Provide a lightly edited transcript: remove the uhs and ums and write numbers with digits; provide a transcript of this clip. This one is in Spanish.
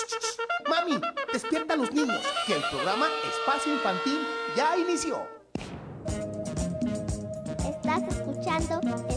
Mami, despierta a los niños, que el programa Espacio Infantil ya inició. Estás escuchando